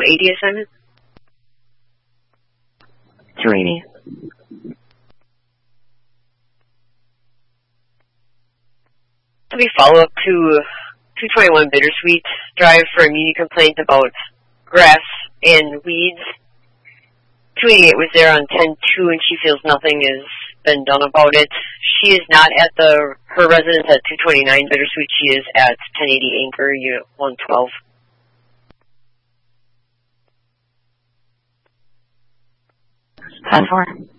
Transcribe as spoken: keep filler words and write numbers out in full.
eighty assignment? two eighty. We follow up to two twenty-one Bittersweet Drive for immediate complaint about grass and weeds. two eighty-eight was there on ten two and she feels nothing has been done about it. She is not at the her residence at two twenty-nine Bittersweet. She is at ten eighty Anchor, Unit one twelve. ten four.